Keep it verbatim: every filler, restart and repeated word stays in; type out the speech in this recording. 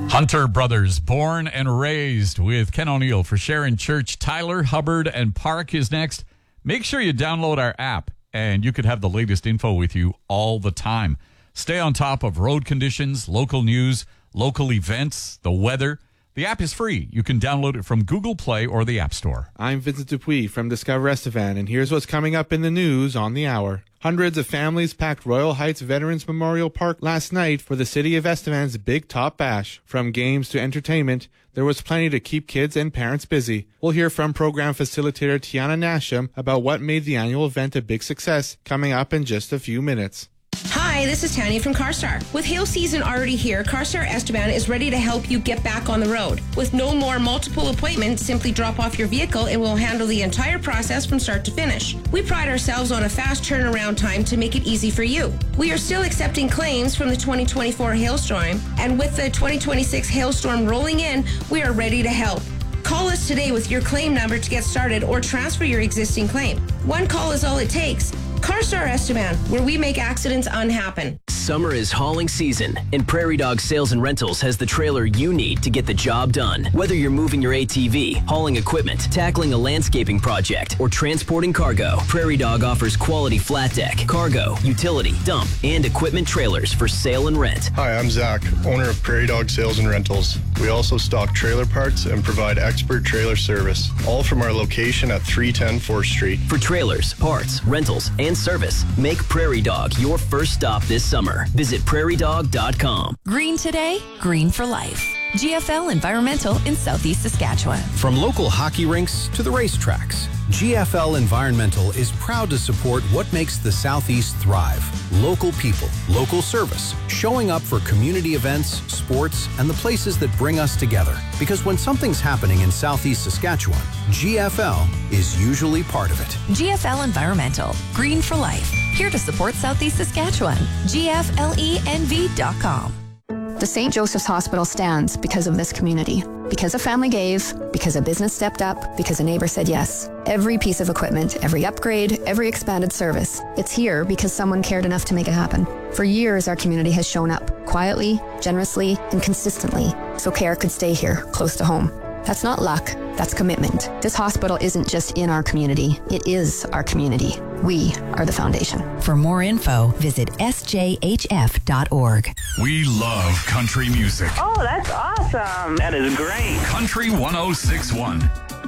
Hunter Brothers, born and raised with Ken O'Neill for Sharon Church. Tyler, Hubbard, and Park is next. Make sure you download our app, and you could have the latest info with you all the time. Stay on top of road conditions, local news, local events, the weather. The app is free. You can download it from Google Play or the App Store. I'm Vincent Dupuis from Discover Estevan, and here's what's coming up in the news on the hour. Hundreds of families packed Royal Heights Veterans Memorial Park last night for the City of Estevan's Big Top Bash. From games to entertainment, there was plenty to keep kids and parents busy. We'll hear from program facilitator Tiana Nasham about what made the annual event a big success, coming up in just a few minutes. Hi, this is Tanya from CarStar. With hail season already here, CarStar Estevan is ready to help you get back on the road. With no more multiple appointments, simply drop off your vehicle and we'll handle the entire process from start to finish. We pride ourselves on a fast turnaround time to make it easy for you. We are still accepting claims from the twenty twenty-four hailstorm, and with the twenty twenty-six hailstorm rolling in, we are ready to help. Call us today with your claim number to get started or transfer your existing claim. One call is all it takes. CarStar Estevan, where we make accidents unhappen. Summer is hauling season, and Prairie Dog Sales and Rentals has the trailer you need to get the job done. Whether you're moving your A T V, hauling equipment, tackling a landscaping project, or transporting cargo, Prairie Dog offers quality flat deck, cargo, utility, dump, and equipment trailers for sale and rent. Hi, I'm Zach, owner of Prairie Dog Sales and Rentals. We also stock trailer parts and provide expert trailer service, all from our location at three ten fourth Street. For trailers, parts, rentals, and service, make Prairie Dog your first stop this summer. Visit prairie dog dot com. Green today, green for life. G F L Environmental in Southeast Saskatchewan. From local hockey rinks to the racetracks, G F L Environmental is proud to support what makes the Southeast thrive. Local people, local service, showing up for community events, sports, and the places that bring us together. Because when something's happening in Southeast Saskatchewan, G F L is usually part of it. G F L Environmental, green for life. Here to support Southeast Saskatchewan. G F L E N V dot com. The Saint Joseph's Hospital stands because of this community. Because a family gave, because a business stepped up, because a neighbor said yes. Every piece of equipment, every upgrade, every expanded service. It's here because someone cared enough to make it happen. For years, our community has shown up, quietly, generously, and consistently, so care could stay here, close to home. That's not luck, that's commitment. This hospital isn't just in our community, it is our community. We are the foundation. For more info, visit S J H F dot org. We love country music. Oh, that's awesome. That is great. Country one oh six point one.